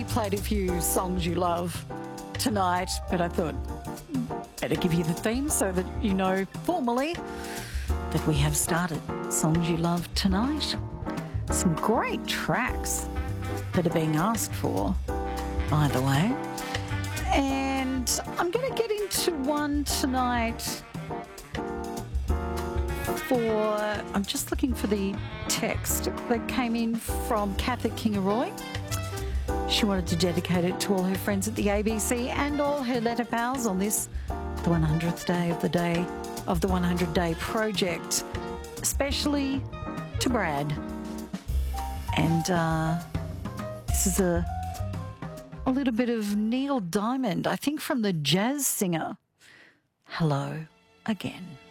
played a few songs you love tonight, but I thought better give you the theme so that you know formally that we have started Songs You Love Tonight. Some great tracks that are being asked for, by the way. And I'm going to get into one tonight I'm just looking for the text that came in from Kathy Kingaroy. She wanted to dedicate it to all her friends at the ABC and all her letter pals on this, the 100th day of the 100-day project, especially to Brad. And this is a little bit of Neil Diamond, I think from the jazz singer, Hello Again.